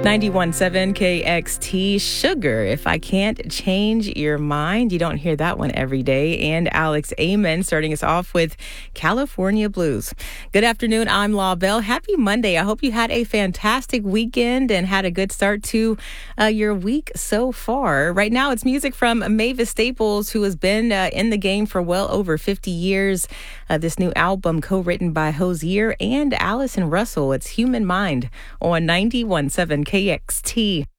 91.7 KXT, Sugar. If I can't change your mind, you don't hear that one every day. And Alex Amen starting us off with California Blues. Good afternoon. I'm La Belle. Happy Monday. I hope you had a fantastic weekend and had a good start to your week so far. Right now, it's music from Mavis Staples, who has been in the game for well over 50 years. This new album co-written by Hozier and Allison Russell. It's Human Mind on 91.7 KXT.